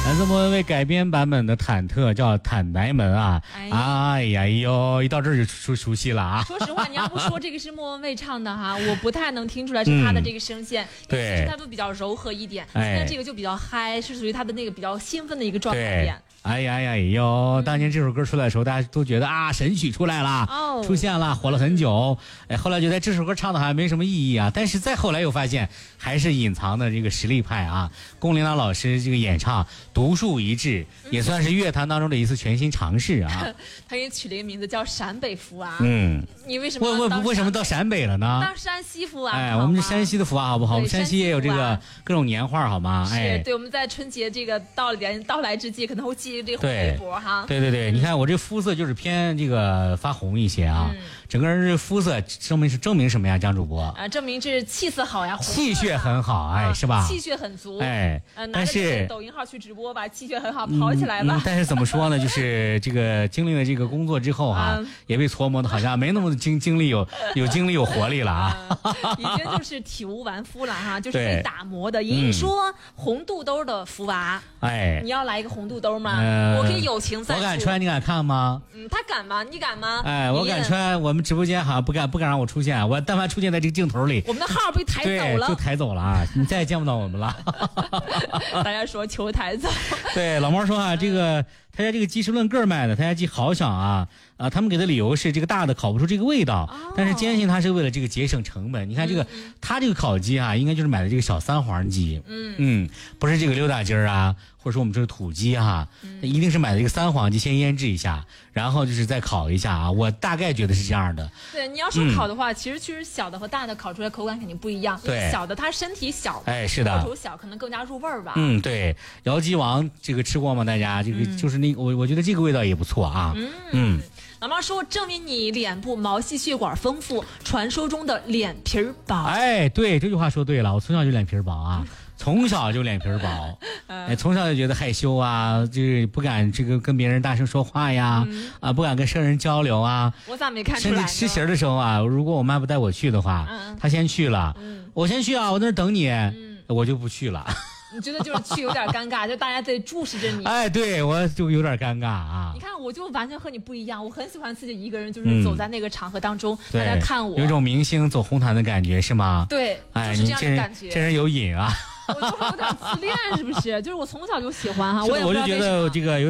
来自莫文蔚改编版本的忐忑叫坦白门啊，哎呦，一到这儿就熟悉了啊。 说实话，你要不说这个是莫文蔚唱的哈，我不太能听出来是他的这个声线，因为其实他都比较柔和一点，那这个就比较嗨，是属于他的那个比较兴奋的一个状态点。 哎呦，当年这首歌出来的时候，大家都觉得啊，神曲出来了，出现了，火了很久。后来觉得这首歌唱的好像没什么意义啊，但是再后来又发现还是隐藏的这个实力派啊。龚琳琅老师这个演唱独树一帜，也算是乐坛当中的一次全新尝试啊。 他给取了一个名字叫陕北福娃。你为什么到陕北了呢？ 当山西福娃。 我们是山西的福娃好不好？我们山西也有这个各种年画好吗？ 对，我们在春节这个到来之际，可能会寄这个红围脖哈。 对，你看我这肤色就是偏这个发红一些啊，整个人这肤色证明什么呀？江主播证明这气色好呀， 气血很好，是吧？ 气血很足， 但是抖音号去直播吧，气血很好，跑起来吧。 但是怎么说呢？就是这个经历了这个工作之后也被搓磨的好像没那么精力有精力有活力了啊， 已经就是体无完肤了哈，就是被打磨的。一说红肚兜的福娃，你要来一个红肚兜吗？我可以友情赞助。 我敢穿，你敢看吗？ 他敢吗？你敢吗？ 我敢穿。我们直播间好像不敢让我出现，我但凡出现在这个镜头里， 我们的号被抬走了， 就抬走了啊！你再也见不到我们了。 大家说求抬走。 对，老毛说啊，这个他家这个鸡是论个卖的，他家鸡好小啊。他们给的理由是这个大的烤不出这个味道，但是坚信他是为了这个节省成本。你看这个他这个烤鸡啊，应该就是买的这个小三黄鸡，不是这个溜达鸡啊，或者说我们这个土鸡哈，一定是买的这个三黄鸡，先腌制一下，然后就是再烤一下啊。我大概觉得是这样的。 对，你要说烤的话，其实小的和大的烤出来口感肯定不一样。对，小的它身体小， 是的， 口头小可能更加入味儿吧。 对，窑鸡王这个吃过吗？大家这个就是那个我觉得这个味道也不错啊。 老妈说，证明你脸部毛细血管丰富，传说中的脸皮薄。 对，这句话说对了，我从小就脸皮薄啊，从小就脸皮薄，从小就觉得害羞啊，就是不敢这个跟别人大声说话呀，不敢跟生人交流啊。 我咋没看出来呢？ 甚至吃席的时候啊，如果我妈不带我去的话，她先去了，我先去啊，我在那等你，我就不去了。 你觉得就是去有点尴尬，就大家在注视着你。 对，我就有点尴尬啊。 你看，我就完全和你不一样，我很喜欢自己一个人，就是走在那个场合当中，大家看我， 有一种明星走红毯的感觉，是吗？ 对，就是这样的感觉。 这人有瘾啊。 我就是有点自恋，是不是？就是我从小就喜欢哈， 我就觉得这个有。